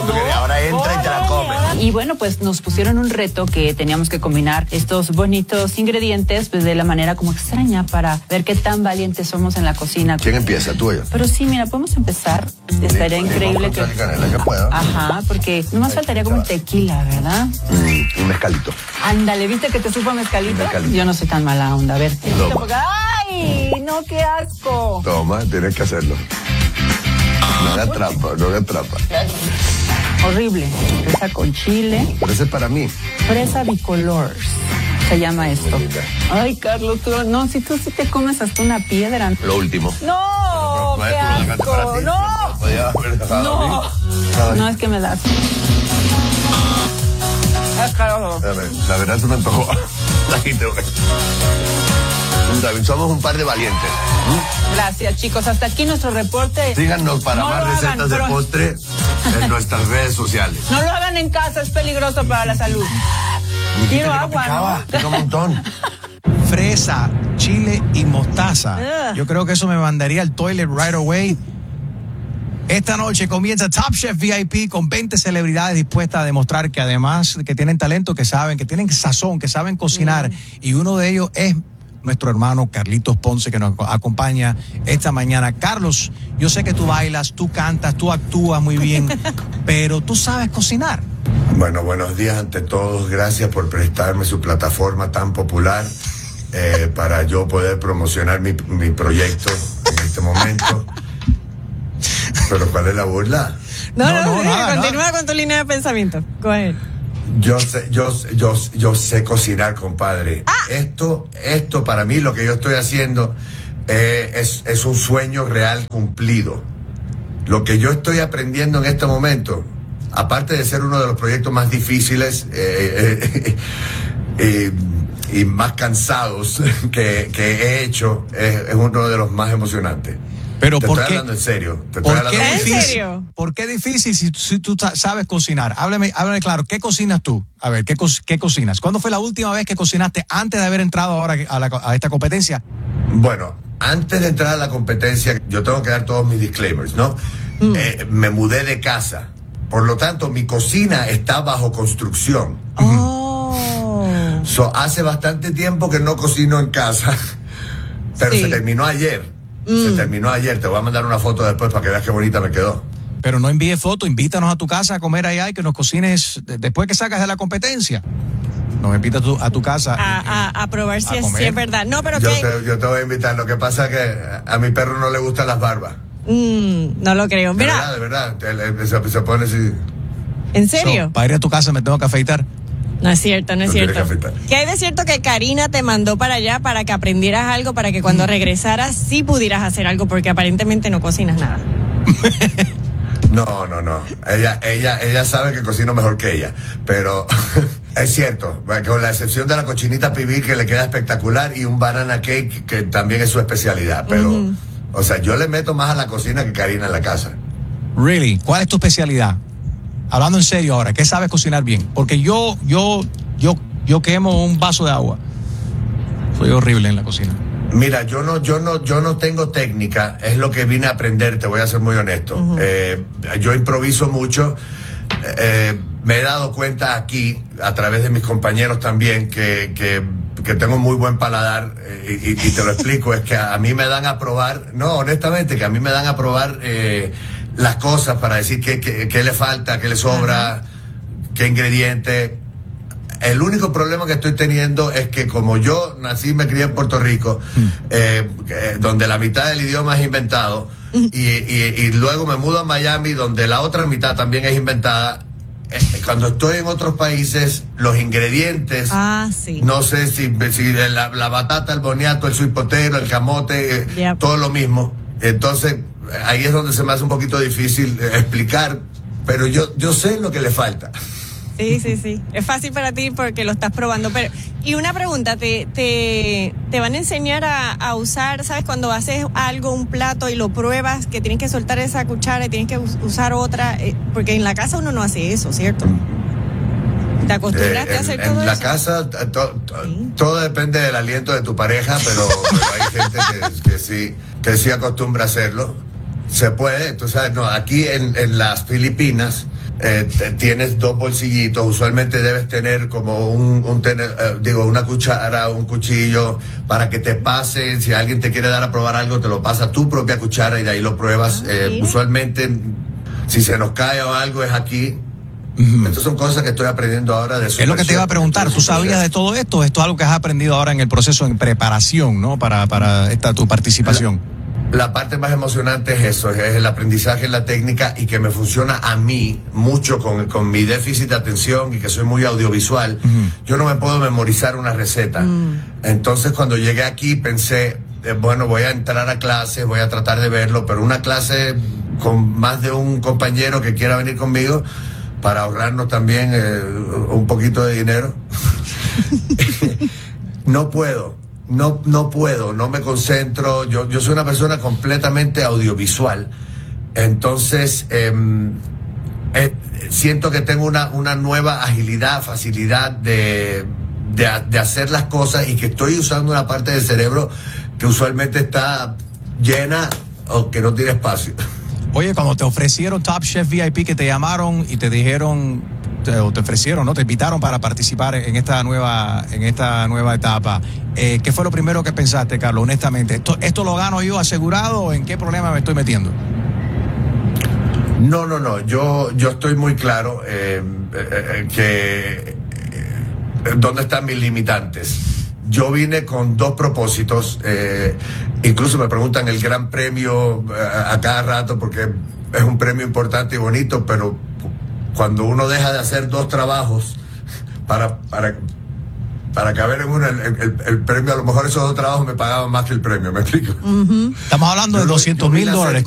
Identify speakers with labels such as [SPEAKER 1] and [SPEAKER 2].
[SPEAKER 1] tú querías. Ahora entra y te la comes.
[SPEAKER 2] Y bueno, pues nos pusieron un reto que teníamos que combinar estos bonitos ingredientes pues de la manera como extraña para ver qué tan valientes somos en la cocina.
[SPEAKER 1] ¿Quién empieza? ¿Tú o yo?
[SPEAKER 2] Pero sí, mira, podemos empezar. Estaría increíble que...
[SPEAKER 1] Canela, que puedo.
[SPEAKER 2] Ajá, porque nomás faltaría como un tequila, ¿verdad?
[SPEAKER 1] Un mezcalito.
[SPEAKER 2] Ándale, ¿viste que te supo mezcalito? Yo no soy tan mala onda, a ver. ¡Ay! ¡No, qué asco!
[SPEAKER 1] Toma, tienes que hacerlo. No me atrapa, no me atrapa.
[SPEAKER 2] Horrible. Fresa con chile.
[SPEAKER 1] Pero ese es para mí.
[SPEAKER 2] Fresa bicolor se llama esto. Ay, Carlos, tú, no, si tú sí te comes hasta una piedra.
[SPEAKER 1] Lo último.
[SPEAKER 2] ¡No! ¡Qué asco! ¡No! No, es que me das.
[SPEAKER 1] La verdad se me antojó. David, somos un par de valientes.
[SPEAKER 2] Gracias, chicos. Hasta aquí nuestro reporte.
[SPEAKER 1] Síganos para más recetas de postre en nuestras redes sociales.
[SPEAKER 2] No lo hagan en casa, es peligroso para la salud. Quiero agua,
[SPEAKER 1] ¿no? Un montón.
[SPEAKER 3] Fresa, chile y mostaza. Yo creo que eso me mandaría al toilet right away. Esta noche comienza Top Chef VIP con 20 celebridades dispuestas a demostrar que además que tienen talento, que saben, que tienen sazón, que saben cocinar. Y uno de ellos es nuestro hermano Carlitos Ponce, que nos acompaña esta mañana. Carlos, yo sé que tú bailas, tú cantas, tú actúas muy bien, pero tú sabes cocinar.
[SPEAKER 4] Bueno, buenos días ante todos. Gracias por prestarme su plataforma tan popular para yo poder promocionar mi proyecto en este momento. ¿Pero cuál es la burla?
[SPEAKER 5] No, continúa con tu línea de pensamiento. Go ahead.
[SPEAKER 4] Yo sé cocinar, compadre. Esto para mí, lo que yo estoy haciendo es un sueño real cumplido. Lo que yo estoy aprendiendo en este momento, aparte de ser uno de los proyectos más difíciles y más cansados que he hecho, es uno de los más emocionantes.
[SPEAKER 3] Pero
[SPEAKER 4] te estoy hablando en serio.
[SPEAKER 5] ¿En serio?
[SPEAKER 3] ¿Por qué difícil si tú sabes cocinar? Háblame claro, ¿qué cocinas tú? A ver, ¿qué cocinas? ¿Cuándo fue la última vez que cocinaste antes de haber entrado ahora a esta competencia?
[SPEAKER 4] Bueno, antes de entrar a la competencia, yo tengo que dar todos mis disclaimers, ¿no? Me mudé de casa. Por lo tanto, mi cocina está bajo construcción. Hace bastante tiempo que no cocino en casa, pero se terminó ayer. Se terminó ayer, te voy a mandar una foto después para que veas qué bonita me quedó.
[SPEAKER 3] Pero no envíes foto, invítanos a tu casa a comer allá y que nos cocines después que sacas de la competencia. Nos invitas a tu casa.
[SPEAKER 5] A probar si es verdad. No, pero
[SPEAKER 4] yo te voy a invitar, lo que pasa es que a mi perro no le gustan las barbas.
[SPEAKER 5] No lo creo. Mira.
[SPEAKER 4] De verdad, se pone así.
[SPEAKER 5] ¿En serio?
[SPEAKER 3] Para ir a tu casa me tengo que afeitar.
[SPEAKER 5] No es cierto. ¿Qué hay de cierto que Karina te mandó para allá para que aprendieras algo, para que cuando regresaras sí pudieras hacer algo, porque aparentemente no cocinas nada?
[SPEAKER 4] No. Ella sabe que cocino mejor que ella, pero es cierto, con la excepción de la cochinita pibil que le queda espectacular y un banana cake que también es su especialidad, pero, o sea, yo le meto más a la cocina que Karina en la casa.
[SPEAKER 3] Really? ¿Cuál es tu especialidad? Hablando en serio ahora, ¿qué sabes cocinar bien? Porque yo quemo un vaso de agua. Soy horrible en la cocina.
[SPEAKER 4] Mira, yo no tengo técnica, es lo que vine a aprender, te voy a ser muy honesto. Yo improviso mucho. Me he dado cuenta aquí, a través de mis compañeros también, que tengo muy buen paladar, y te lo explico, es que a mí me dan a probar, honestamente, que a mí me dan a probar las cosas para decir qué le falta, qué le sobra, qué ingrediente. El único problema que estoy teniendo es que como yo nací y me crié en Puerto Rico, donde la mitad del idioma es inventado, y luego me mudo a Miami, donde la otra mitad también es inventada. Cuando estoy en otros países, los ingredientes, no sé si la batata, el boniato, el sweet potato, el camote, todo lo mismo. Entonces, ahí es donde se me hace un poquito difícil explicar, pero yo sé lo que le falta.
[SPEAKER 5] Sí. Es fácil para ti porque lo estás probando. Y una pregunta, ¿te van a enseñar a usar, sabes, cuando haces algo, un plato y lo pruebas, que tienes que soltar esa cuchara y tienes que usar otra? Porque en la casa uno no hace eso, ¿cierto? ¿Te acostumbraste a hacer todo eso?
[SPEAKER 4] En la casa todo depende del aliento de tu pareja, pero hay gente que sí acostumbra a hacerlo. Se puede, tú sabes, aquí en las Filipinas, tienes 2 bolsillitos, usualmente debes tener como una cuchara, un cuchillo, para que te pase, si alguien te quiere dar a probar algo, te lo pasa tu propia cuchara y de ahí lo pruebas. Usualmente, si se nos cae o algo, es aquí. Estas son cosas que estoy aprendiendo ahora de
[SPEAKER 3] Es lo que te iba a preguntar. ¿Tú sabías de todo esto? Esto es algo que has aprendido ahora en el proceso, en preparación, ¿no? Para tu participación.
[SPEAKER 4] La parte más emocionante es eso, es el aprendizaje en la técnica, y que me funciona a mí mucho con mi déficit de atención y que soy muy audiovisual. Yo no me puedo memorizar una receta. Entonces, cuando llegué aquí pensé, bueno, voy a entrar a clases, voy a tratar de verlo, pero una clase con más de un compañero que quiera venir conmigo, para ahorrarnos también un poquito de dinero. No puedo, no me concentro. Yo soy una persona completamente audiovisual. Entonces, siento que tengo una nueva agilidad, facilidad de hacer las cosas, y que estoy usando una parte del cerebro que usualmente está llena o que no tiene espacio.
[SPEAKER 3] Oye, cuando te ofrecieron Top Chef VIP, que te llamaron y te dijeron, te ofrecieron, ¿no? Te invitaron para participar en esta nueva etapa. ¿Qué fue lo primero que pensaste, Carlos, honestamente? ¿Esto lo gano yo asegurado, o en qué problema me estoy metiendo?
[SPEAKER 4] No. Yo estoy muy claro que dónde están mis limitantes. Yo vine con 2 propósitos. Incluso me preguntan el gran premio a cada rato, porque es un premio importante y bonito, pero cuando uno deja de hacer 2 trabajos para caber en uno, el premio, a lo mejor esos 2 trabajos me pagaban más que el premio, ¿me explico?
[SPEAKER 3] Estamos hablando de $200,000.